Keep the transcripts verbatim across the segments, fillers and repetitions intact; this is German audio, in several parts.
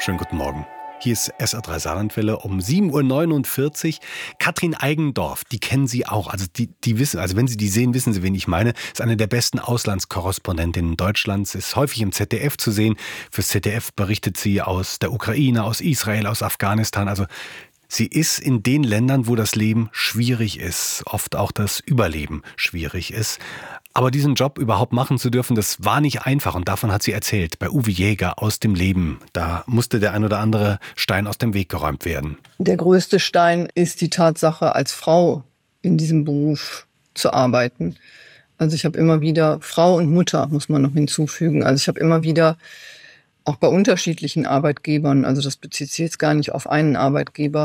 Schönen guten Morgen. Hier ist S R drei Saarlandwelle um sieben Uhr neunundvierzig. Katrin Eigendorf, die kennen Sie auch. Also die, die wissen, also wenn Sie die sehen, wissen Sie, wen ich meine. Ist eine der besten Auslandskorrespondentinnen Deutschlands, ist häufig im Z D F zu sehen. Fürs Z D F berichtet sie aus der Ukraine, aus Israel, aus Afghanistan. Also sie ist in den Ländern, wo das Leben schwierig ist, oft auch das Überleben schwierig ist. Aber diesen Job überhaupt machen zu dürfen, das war nicht einfach. Und davon hat sie erzählt, bei Uwe Jäger aus dem Leben. Da musste der ein oder andere Stein aus dem Weg geräumt werden. Der größte Stein ist die Tatsache, als Frau in diesem Beruf zu arbeiten. Also ich habe immer wieder, Frau und Mutter muss man noch hinzufügen. Also ich habe immer wieder, auch bei unterschiedlichen Arbeitgebern, also das bezieht sich jetzt gar nicht auf einen Arbeitgeber,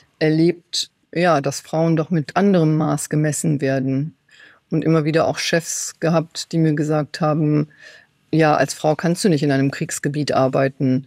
erlebt, ja, dass Frauen doch mit anderem Maß gemessen werden. Und immer wieder auch Chefs gehabt, die mir gesagt haben, ja, als Frau kannst du nicht in einem Kriegsgebiet arbeiten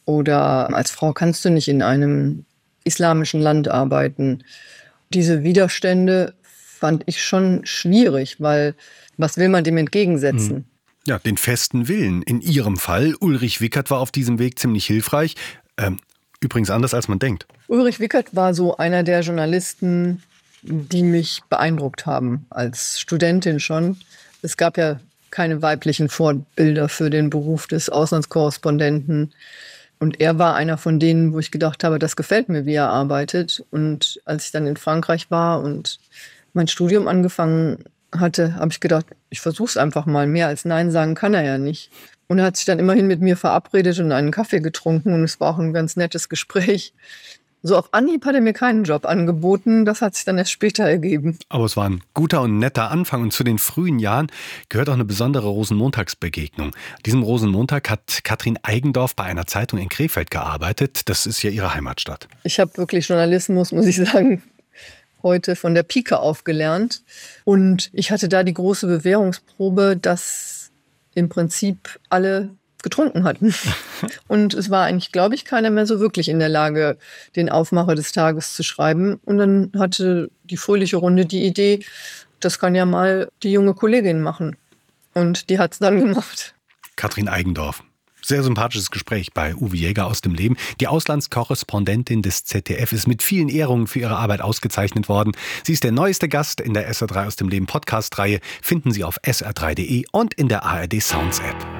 oder als Frau kannst du nicht in einem islamischen Land arbeiten. Diese Widerstände fand ich schon schwierig, weil was will man dem entgegensetzen? Ja, den festen Willen. In Ihrem Fall, Ulrich Wickert war auf diesem Weg ziemlich hilfreich. Ähm, übrigens anders, als man denkt. Ulrich Wickert war so einer der Journalisten, die mich beeindruckt haben, als Studentin schon. Es gab ja keine weiblichen Vorbilder für den Beruf des Auslandskorrespondenten. Und er war einer von denen, wo ich gedacht habe, das gefällt mir, wie er arbeitet. Und als ich dann in Frankreich war und mein Studium angefangen hatte, habe ich gedacht, ich versuche es einfach mal. Mehr als Nein sagen kann er ja nicht. Und er hat sich dann immerhin mit mir verabredet und einen Kaffee getrunken. Und es war auch ein ganz nettes Gespräch. So auf Anhieb hat er mir keinen Job angeboten, das hat sich dann erst später ergeben. Aber es war ein guter und netter Anfang und zu den frühen Jahren gehört auch eine besondere Rosenmontagsbegegnung. An diesem Rosenmontag hat Katrin Eigendorf bei einer Zeitung in Krefeld gearbeitet. Das ist ja ihre Heimatstadt. Ich habe wirklich Journalismus, muss ich sagen, heute von der Pike auf gelernt. Und ich hatte da die große Bewährungsprobe, dass im Prinzip alle getrunken hatten. Und es war eigentlich, glaube ich, keiner mehr so wirklich in der Lage, den Aufmacher des Tages zu schreiben. Und dann hatte die fröhliche Runde die Idee, das kann ja mal die junge Kollegin machen. Und die hat es dann gemacht. Katrin Eigendorf. Sehr sympathisches Gespräch bei Uwe Jäger aus dem Leben. Die Auslandskorrespondentin des Z D F ist mit vielen Ehrungen für ihre Arbeit ausgezeichnet worden. Sie ist der neueste Gast in der S R drei aus dem Leben Podcast-Reihe. Finden Sie auf S R drei Punkt de und in der A R D Sounds App.